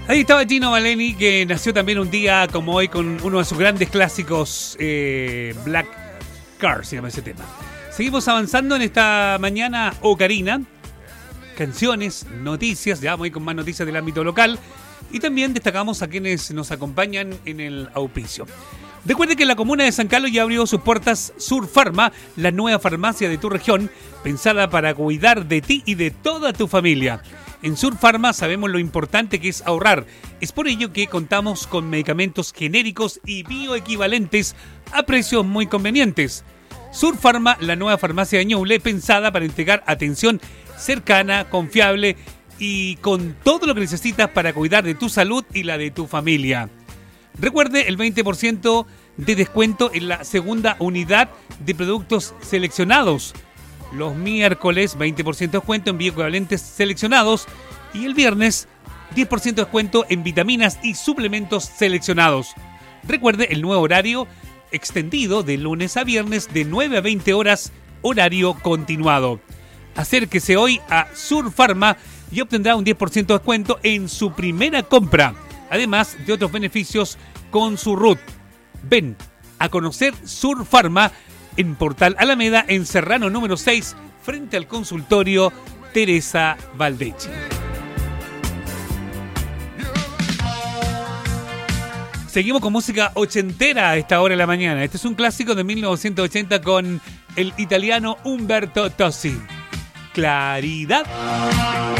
Ahí estaba Gino Valeni, que nació también un día como hoy con uno de sus grandes clásicos, Black Car, se llama ese tema. Seguimos avanzando en esta mañana Ocarina. Canciones, noticias, ya vamos a ir con más noticias del ámbito local. Y también destacamos a quienes nos acompañan en el auspicio. Recuerde que la comuna de San Carlos ya abrió sus puertas Sur Farma, la nueva farmacia de tu región, pensada para cuidar de ti y de toda tu familia. En Sur Farma sabemos lo importante que es ahorrar. Es por ello que contamos con medicamentos genéricos y bioequivalentes a precios muy convenientes. Sur Farma, la nueva farmacia de Ñuble, pensada para entregar atención cercana, confiable y con todo lo que necesitas para cuidar de tu salud y la de tu familia. Recuerde el 20% de descuento en la segunda unidad de productos seleccionados. Los miércoles 20% de descuento en bioequivalentes seleccionados y el viernes 10% de descuento en vitaminas y suplementos seleccionados. Recuerde el nuevo horario extendido de lunes a viernes de 9 a 20 horas, horario continuado. Acérquese hoy a Sur Farma y obtendrá un 10% de descuento en su primera compra, además de otros beneficios con su RUT. Ven a conocer Sur Farma en Portal Alameda, en Serrano número 6, frente al consultorio Teresa Valdechi. Seguimos con música ochentera a esta hora de la mañana. Este es un clásico de 1980 con el italiano Umberto Tozzi. Claridad.